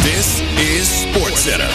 This is SportsCenter.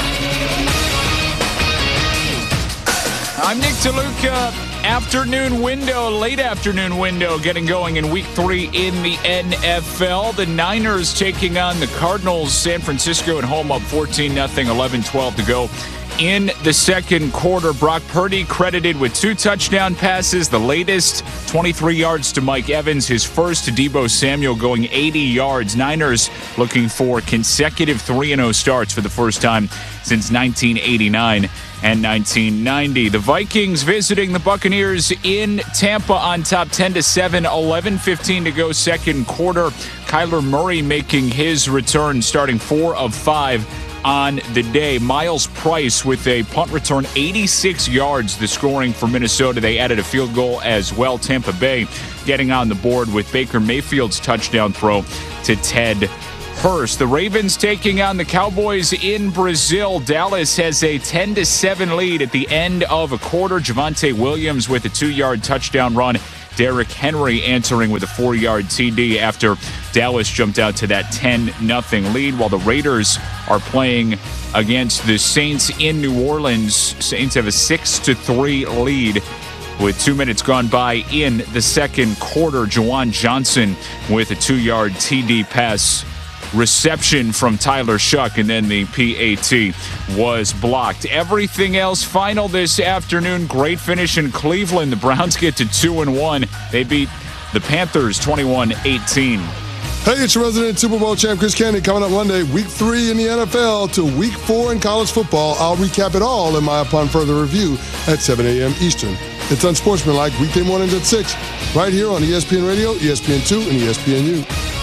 I'm Nick DeLuca. Late afternoon window getting going in week 3 in the NFL. The Niners taking on the Cardinals. San Francisco at home up 14-0, 11-12 to go in the second quarter. Brock Purdy credited with 2 touchdown passes. The latest, 23 yards to Mike Evans. His first to Deebo Samuel going 80 yards. Niners looking for consecutive 3-0 starts for the first time since 1989 and 1990. The Vikings visiting the Buccaneers in Tampa on top 10-7, 11-15 to go second quarter. Kyler Murray making his return, starting 4 of 5 on the day. Miles Price with a punt return, 86 yards, the scoring for Minnesota. They added a field goal as well. Tampa Bay getting on the board with Baker Mayfield's touchdown throw to Ted Hurst. The Ravens taking on the Cowboys in Brazil. Dallas has a 10-7 lead at the end of a quarter. Javonte Williams with a 2-yard touchdown run. Derrick Henry answering with a 4-yard TD after Dallas jumped out to that 10-0 lead, while the Raiders are playing against the Saints in New Orleans. Saints have a 6-3 lead with 2 minutes gone by in the second quarter. Juwan Johnson with a 2-yard TD pass reception from Tyler Shuck, and then the PAT was blocked. Everything else final this afternoon. Great finish in Cleveland. The Browns get to 2-1. They beat the Panthers 21-18. Hey, it's your resident Super Bowl champ Chris Candy coming up Monday, week 3 in the NFL to week 4 in college football. I'll recap it all in my Upon Further Review at 7 a.m. Eastern. It's Unsportsmanlike weekday mornings at 6, right here on ESPN Radio, ESPN2, and ESPNU.